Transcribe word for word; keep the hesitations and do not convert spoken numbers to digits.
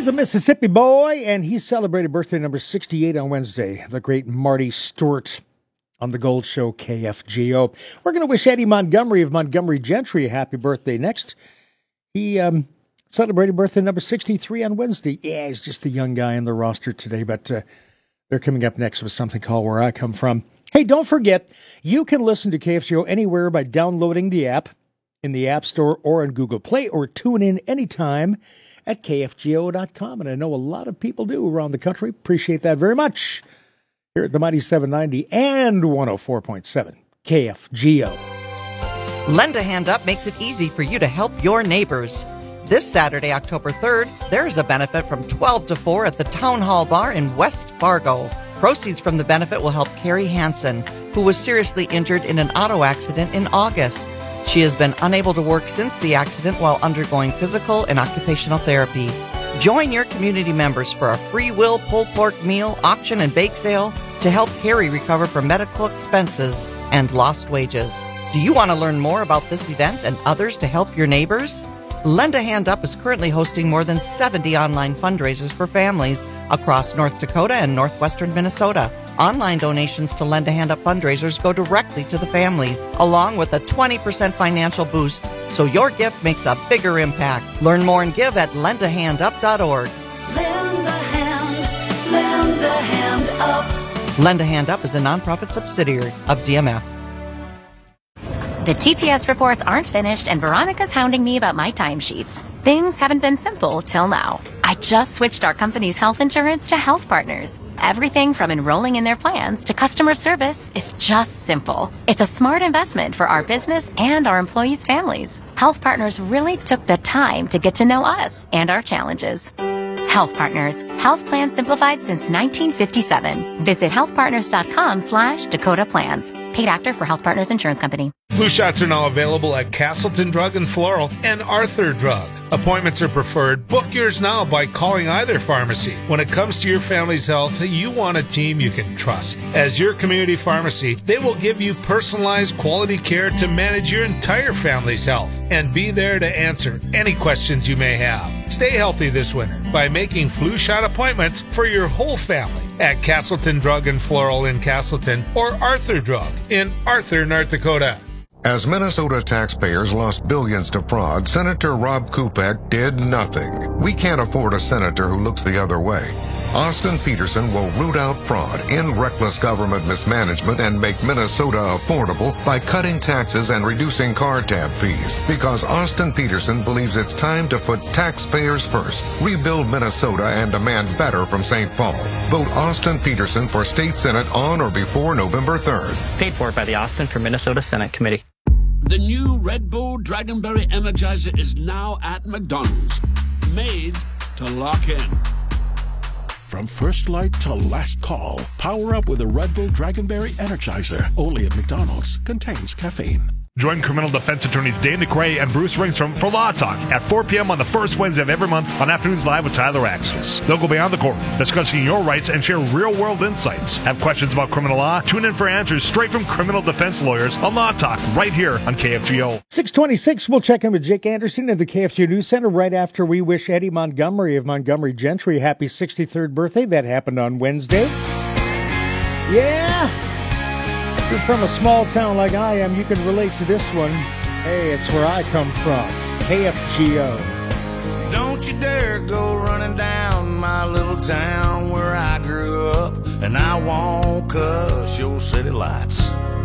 a Mississippi boy, and he celebrated birthday number sixty-eight on Wednesday. The great Marty Stewart on the Gold Show, K F G O. We're going to wish Eddie Montgomery of Montgomery Gentry a happy birthday next. He um, celebrated birthday number sixty-three on Wednesday. Yeah, he's just the young guy in the roster today, but uh, they're coming up next with something called Where I Come From. Hey, don't forget, you can listen to K F G O anywhere by downloading the app in the App Store or on Google Play, or tune in anytime at K F G O dot com. And I know a lot of people do around the country. Appreciate that very much. Here at the Mighty seven ninety and one oh four point seven K F G O. Lend a Hand Up makes it easy for you to help your neighbors. This Saturday, October third, there is a benefit from twelve to four at the Town Hall Bar in West Fargo. Proceeds from the benefit will help Carrie Hansen, who was seriously injured in an auto accident in August. She has been unable to work since the accident while undergoing physical and occupational therapy. Join your community members for a free will pulled pork meal, auction, and bake sale to help Carrie recover from medical expenses and lost wages. Do you want to learn more about this event and others to help your neighbors? Lend a Hand Up is currently hosting more than seventy online fundraisers for families across North Dakota and northwestern Minnesota. Online donations to Lend a Hand Up fundraisers go directly to the families, along with a twenty percent financial boost, so your gift makes a bigger impact. Learn more and give at lend a hand up dot org. Lend a hand, lend a hand up. Lend a Hand Up is a nonprofit subsidiary of D M F. The T P S reports aren't finished, and Veronica's hounding me about my timesheets. Things haven't been simple till now. I just switched our company's health insurance to Health Partners. Everything from enrolling in their plans to customer service is just simple. It's a smart investment for our business and our employees' families. Health Partners really took the time to get to know us and our challenges. Health Partners. Health plans simplified since nineteen fifty-seven. Visit healthpartners.com slash Dakota Plans. Paid actor for Health Partners Insurance Company. Flu shots are now available at Castleton Drug and Floral and Arthur Drug. Appointments are preferred. Book yours now by calling either pharmacy. When it comes to your family's health, you want a team you can trust. As your community pharmacy, they will give you personalized quality care to manage your entire family's health and be there to answer any questions you may have. Stay healthy this winter by making flu shot appointments for your whole family at Castleton Drug and Floral in Castleton or Arthur Drug in Arthur, North Dakota. As Minnesota taxpayers lost billions to fraud, Senator Rob Kupek did nothing. We can't afford a senator who looks the other way. Austin Peterson will root out fraud, end reckless government mismanagement, and make Minnesota affordable by cutting taxes and reducing car tab fees. Because Austin Peterson believes it's time to put taxpayers first, rebuild Minnesota, and demand better from Saint Paul. Vote Austin Peterson for State Senate on or before November third. Paid for by the Austin for Minnesota Senate Committee. The new Red Bull Dragonberry Energizer is now at McDonald's. Made to lock in. From first light to last call, power up with a Red Bull Dragonberry Energizer. Only at McDonald's. Contains caffeine. Join criminal defense attorneys Dane McRae and Bruce Ringstrom for Law Talk at four p.m. on the first Wednesday of every month on Afternoons Live with Tyler Axis. They'll go beyond the court, discussing your rights and share real-world insights. Have questions about criminal law? Tune in for answers straight from criminal defense lawyers on Law Talk right here on K F G O. six twenty-six, we'll check in with Jake Anderson in the K F G O News Center right after we wish Eddie Montgomery of Montgomery Gentry happy sixty-third birthday. That happened on Wednesday. Yeah! If you're from a small town like I am, you can relate to this one. Hey, it's where I come from. K F G O. Don't you dare go running down my little town where I grew up, and I won't cuss your city lights.